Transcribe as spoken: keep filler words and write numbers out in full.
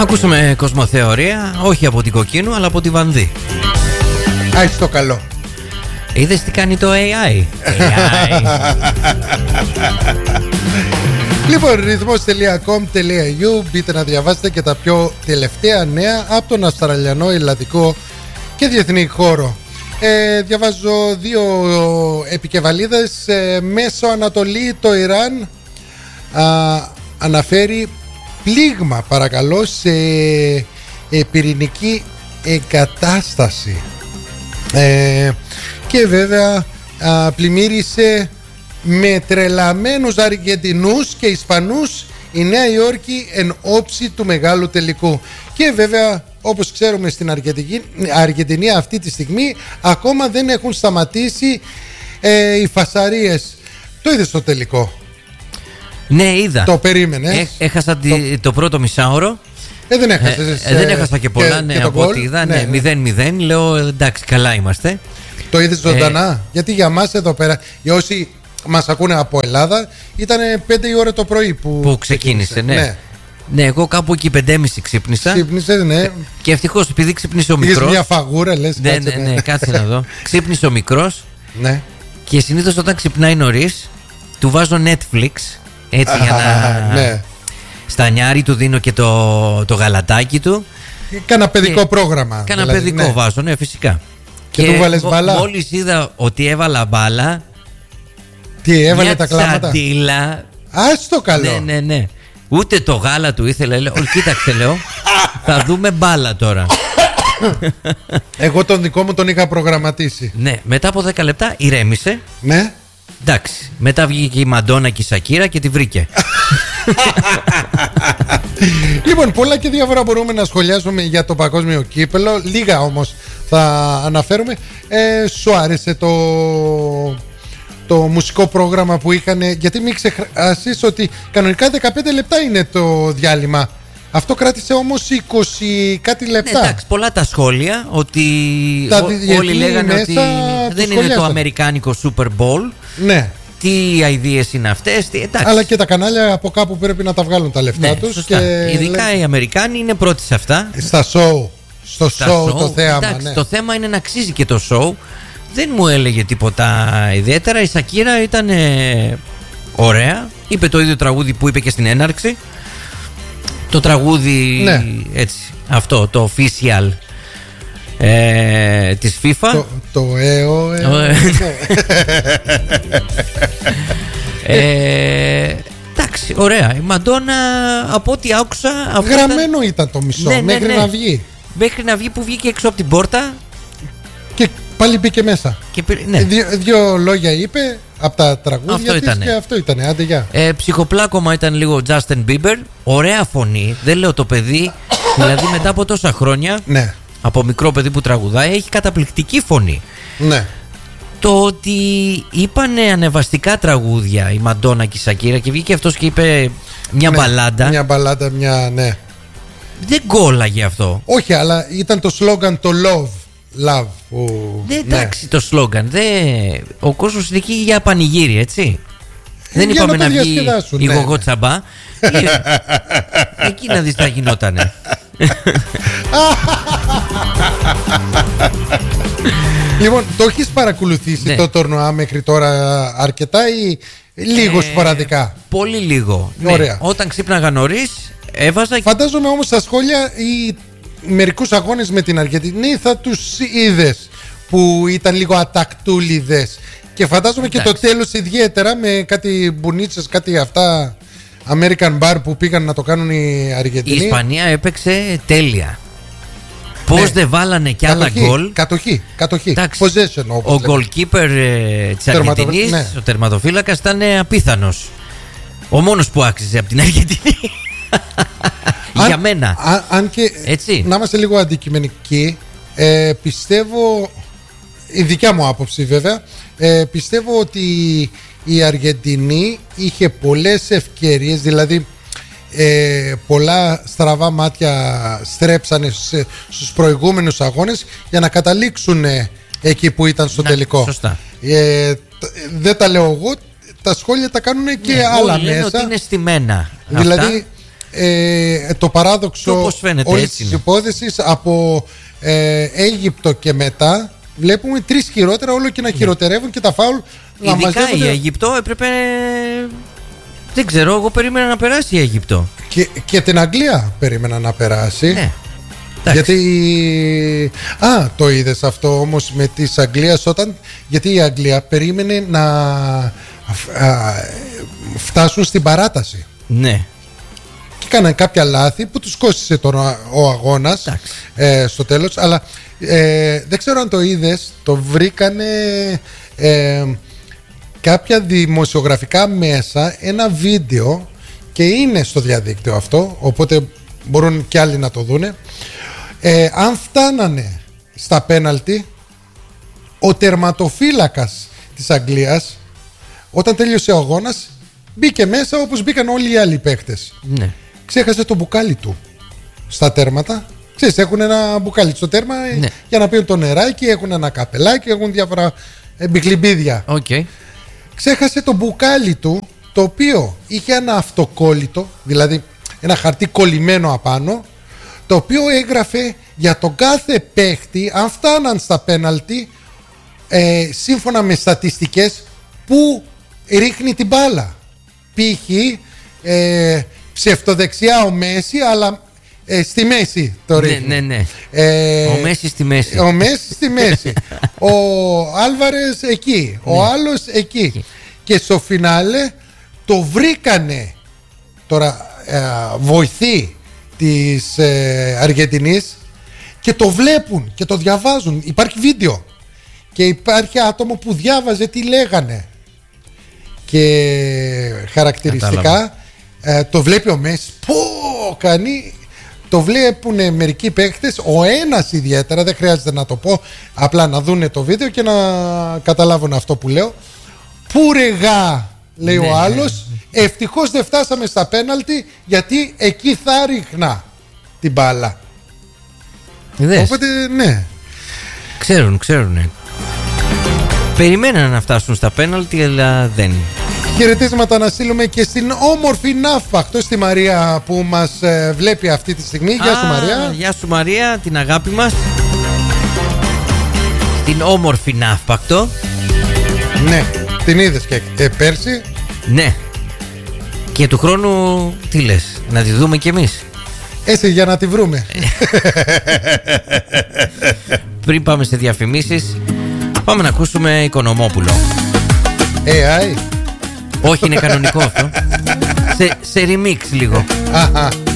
Ακούσαμε κοσμοθεωρία, όχι από την Κοκκίνου, αλλά από τη Βανδύ. Άχι το καλό. Είδες τι κάνει το έι άι. έι άι. Λοιπόν, ρυθμός τελεία κομ τελεία ι γιου, μπείτε να διαβάσετε και τα πιο τελευταία νέα από τον Αυστραλιανό, Ελλαδικό και διεθνή χώρο. Ε, διαβάζω δύο επικεφαλίδες. ε, Μέσο Ανατολή, το Ιράν α, αναφέρει πλήγμα, παρακαλώ, σε ε, πυρηνική εγκατάσταση. ε, Και βέβαια α, πλημμύρισε με τρελαμένους Αργεντινούς και Ισπανούς η Νέα Υόρκη εν όψη του μεγάλου τελικού. Και βέβαια, όπως ξέρουμε, στην Αργεντινή, Αργεντινή αυτή τη στιγμή ακόμα δεν έχουν σταματήσει ε, οι φασαρίες. Το είδες το τελικό? Ναι, είδα. Το περίμενες? Έ, έχασα το... το... το πρώτο μισάωρο. Ε, δεν έχασες. Ε, ε, δεν έχασα και πολλά, και, ναι, και από ό,τι είδα. Ναι, μηδέν μηδέν. Λέω εντάξει, καλά είμαστε. Το είδες ζωντανά? Ε, γιατί για μας εδώ πέρα, για όσοι μας ακούνε από Ελλάδα, ήταν πέντε η ώρα το πρωί που, που ξεκίνησε. Ναι. Ναι. Ναι, εγώ κάπου εκεί πέντε και μισή ξύπνησα. Ξύπνησε, ναι. Και ευτυχώς, επειδή ξύπνησε ο μικρός. Είχες μια φαγούρα, λες. Ναι, κάτσε, ναι, ναι, κάτσε να δω. Ξύπνησε ο μικρός. Ναι. Και συνήθως όταν ξυπνάει νωρίς, του βάζω Netflix. Έτσι για να. Ναι. Στα νιάρι του δίνω και το, το γαλατάκι του. Κάνα παιδικό και... πρόγραμμα. Κάνα δηλαδή, παιδικό ναι. βάζω, ναι, φυσικά. Και, και του βάλες μπάλα. Μόλις είδα ότι έβαλα μπάλα. Τι, έβαλε μια τα κλάματα. Τσαντίλα. Ας το καλό. Ναι, ναι, ναι. Ούτε το γάλα του ήθελε. Λέω, κοίταξε, λέω. Θα δούμε μπάλα τώρα. Εγώ τον δικό μου τον είχα προγραμματίσει. Ναι, μετά από δέκα λεπτά ηρέμησε. Ναι. Εντάξει. Μετά βγήκε η Μαντόνα και η Σακύρα και τη βρήκε. Λοιπόν, πολλά και διάφορα μπορούμε να σχολιάσουμε για το παγκόσμιο κύπελο. Λίγα όμως θα αναφέρουμε. ε, Σου άρεσε το το μουσικό πρόγραμμα που είχαν? Γιατί μην ξεχάσεις ότι κανονικά δεκαπέντε λεπτά είναι το διάλειμμα. Αυτό κράτησε όμως είκοσι κάτι λεπτά. Ναι, εντάξει, πολλά τα σχόλια. Ότι τα ό, όλοι λέγανε ότι δεν είναι το αμερικάνικο Super Bowl. Ναι. Τι αηδίες είναι αυτές, τι, εντάξει. Αλλά και τα κανάλια από κάπου πρέπει να τα βγάλουν τα λεφτά, ναι, τους και... Ειδικά λέ... οι Αμερικάνοι είναι πρώτοι σε αυτά. Στα show. Στο Στα show, show το θέαμα. Εντάξει, ναι. το θέμα είναι να αξίζει και το show. Δεν μου έλεγε τίποτα ιδιαίτερα. Η Σακύρα ήταν ε, ωραία. Είπε το ίδιο τραγούδι που είπε και στην έναρξη. Το τραγούδι, ναι, έτσι, αυτό το official ε, της FIFA. Το, το ΕΟ ε, ε, εντάξει, ωραία. Η Μαντόνα, από ό,τι άκουσα, γραμμένο ήταν, ήταν το μισό, ναι, μέχρι ναι, ναι. να βγει. Μέχρι να βγει, που βγήκε έξω από την πόρτα. Και πάλι μπήκε μέσα. Και, ναι. Δύο, δύο λόγια είπε από τα τραγούδια αυτό της ήτανε. Και αυτό ήταν. Άντε, γεια. Ε, ψυχοπλάκωμα ήταν λίγο Justin Bieber. Ωραία φωνή. Δεν λέω το παιδί. Δηλαδή μετά από τόσα χρόνια, ναι, από μικρό παιδί που τραγουδάει, έχει καταπληκτική φωνή. Ναι. Το ότι είπανε ανεβαστικά τραγούδια η Μαντόνα και η Σακύρα και βγήκε αυτός και είπε μια ναι, μπαλάντα. Μια μπαλάντα, μια ναι. Δεν κόλλαγε αυτό. Όχι, αλλά ήταν το σλόγγαν το love. Love. Που... Ναι, εντάξει, ναι, το σλόγγαν. Δε... Ο κόσμος είναι εκεί για πανηγύρι, έτσι. Ε, δεν είπαμε να, να βγει η ναι, γογό τσαμπά. Εκεί να δεις τι θα γινότανε. Λοιπόν, το έχεις παρακολουθήσει, ναι, το τουρνουά μέχρι τώρα αρκετά ή λίγο ε, σποραδικά? Πολύ λίγο. Ωραία. Ναι. Όταν ξύπναγα νωρίς έβαζα. Φαντάζομαι όμως στα σχόλια οι μερικούς αγώνες με την Αργεντινή θα τους είδες που ήταν λίγο ατακτούλιδες. Και φαντάζομαι, εντάξει, και το τέλος ιδιαίτερα με κάτι μπουνίτσες, κάτι αυτά American Bar που πήγαν να το κάνουν οι Αργεντινοί. Η Ισπανία έπαιξε τέλεια. Πώς ναι, δεν βάλανε κι άλλα γκολ. Κατοχή, κατοχή. Possession, ο goalkeeper ε, της Αργεντινής, ναι, ο τερματοφύλακας, ήταν απίθανος. Ο μόνος που άξιζε από την Αργεντινή. Αν, για μένα. Αν, αν και έτσι, να είμαστε λίγο αντικειμενικοί, ε, πιστεύω, η δικιά μου άποψη βέβαια, ε, πιστεύω ότι η Αργεντινή είχε πολλές ευκαιρίες, δηλαδή ε, πολλά στραβά μάτια στρέψανε σε, στους προηγούμενους αγώνες για να καταλήξουν εκεί που ήταν στο, να, τελικό. Σωστά. Ε, δεν τα λέω εγώ, τα σχόλια τα κάνουν και ναι, άλλα λένε μέσα. Ότι είναι στημένα δηλαδή αυτά. ε, το παράδοξο όλης της υπόθεσης από ε, Αίγυπτο και μετά βλέπουμε τρεις χειρότερα, όλο και να χειροτερεύουν και τα φάουλ να μαζεύονται. Ειδικά η Αίγυπτο έπρεπε, δεν ξέρω, εγώ περίμενα να περάσει η Αίγυπτο. Και, και την Αγγλία περίμενα να περάσει. Ναι. Γιατί. Α, το είδες αυτό όμως με της Αγγλίας όταν. Γιατί η Αγγλία περίμενε να α, φτάσουν στην παράταση. Ναι. Και έκαναν κάποια λάθη που τους κόστισε τον, ο αγώνας ε, στο τέλος. Αλλά ε, δεν ξέρω αν το είδες. Το βρήκανε ε, κάποια δημοσιογραφικά μέσα ένα βίντεο και είναι στο διαδίκτυο αυτό. Οπότε μπορούν και άλλοι να το δούνε. Ε, αν φτάνανε στα πέναλτι, ο τερματοφύλακας της Αγγλίας όταν τέλειωσε ο αγώνας μπήκε μέσα όπως μπήκαν όλοι οι άλλοι παίκτες. Ναι. Ξέχασε το μπουκάλι του στα τέρματα. Ξέρεις, έχουν ένα μπουκάλι στο τέρμα, ναι, για να πίνουν το νεράκι, έχουν ένα καπελάκι, έχουν διάφορα μπικλιμπίδια. Okay. Ξέχασε το μπουκάλι του, το οποίο είχε ένα αυτοκόλλητο, δηλαδή ένα χαρτί κολλημένο απάνω, το οποίο έγραφε για τον κάθε παίχτη, αν φτάναν στα πέναλτι, ε, σύμφωνα με στατιστικές, που ρίχνει την μπάλα. Π.χ. Ε, ψευτοδεξιά ο Μέση, αλλά ε, στη μέση το ρίχνει. Ναι, ναι, ναι. Ε, ο Μέση στη μέση. Ο Μέση στη μέση. Ο Άλβαρες εκεί. Ναι. Ο άλλος εκεί. Okay. Και στο φινάλε το βρήκανε. Τώρα ε, βοηθοί της ε, Αργεντινής και το βλέπουν και το διαβάζουν. Υπάρχει βίντεο και υπάρχει άτομο που διάβαζε τι λέγανε και χαρακτηριστικά ε, το βλέπει ο Μέση, πω κάνει, το βλέπουν μερικοί παίκτες, ο ένας ιδιαίτερα, δεν χρειάζεται να το πω, απλά να δούνε το βίντεο και να καταλάβουν αυτό που λέω. Πού ρε γα, λέει ναι, ο άλλος, ευτυχώς δεν φτάσαμε στα πέναλτι, γιατί εκεί θα ρίχνα την μπάλα. Είδες. Οπότε ναι, ξέρουν, ξέρουν. Περιμέναν να φτάσουν στα πέναλτι, αλλά δεν. Χαιρετίσματα να στείλουμε και στην όμορφη Ναύπακτο, στη Μαρία που μας ε, βλέπει αυτή τη στιγμή. Γεια σου Μαρία. Γεια σου Μαρία, την αγάπη μας. Στην όμορφη Ναύπακτο. Ναι, την είδες και ε, πέρσι. Ναι. Και του χρόνου τι λες, να τη δούμε κι εμείς? Έτσι για να τη βρούμε. Πριν πάμε σε διαφημίσεις, πάμε να ακούσουμε Οικονομόπουλο. έι άι. Όχι, είναι κανονικό αυτό. σε, σε remix λίγο. Αχα.